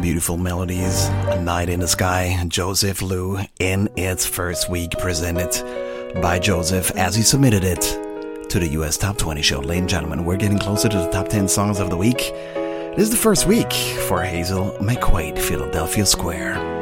beautiful melodies, A Night in the Sky, Joseph Liu, in its first week, presented by Joseph as he submitted it to the US Top 20 show. Ladies and gentlemen, we're getting closer to the top 10 songs of the week. This is the first week for Hazel McQuaid, Philadelphia Square.